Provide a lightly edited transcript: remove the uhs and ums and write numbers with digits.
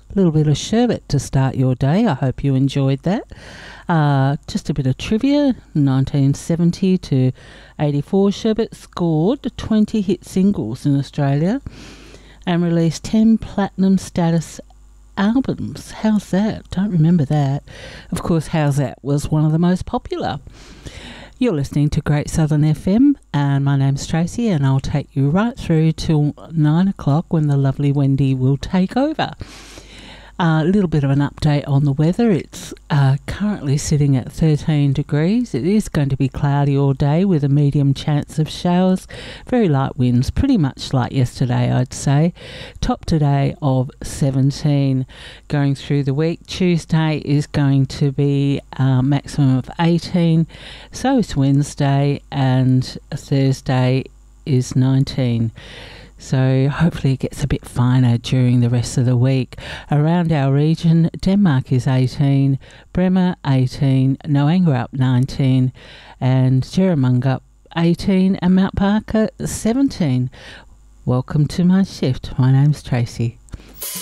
A little bit of sherbet to start your day. I hope you enjoyed that. Just a bit of trivia. 1970 to 84, Sherbet scored 20 hit singles in Australia and released 10 platinum status albums. How's that? Don't remember that. Of course, How's That was one of the most popular. You're listening to Great Southern FM, and my name's Tracy, and I'll take you right through till 9 o'clock when the lovely Wendy will take over. A little bit of an update on the weather. It's currently sitting at 13 degrees. It is going to be cloudy all day with a medium chance of showers. Very light winds, pretty much like yesterday, I'd say. Top today of 17. Going through the week, Tuesday is going to be a maximum of 18. So is Wednesday, and Thursday is 19. So hopefully it gets a bit finer during the rest of the week. Around our region, Denmark is 18, Bremer 18, Noangara up 19, and Jerramunga 18, and Mount Parker 17. Welcome to my shift. My name's Tracy.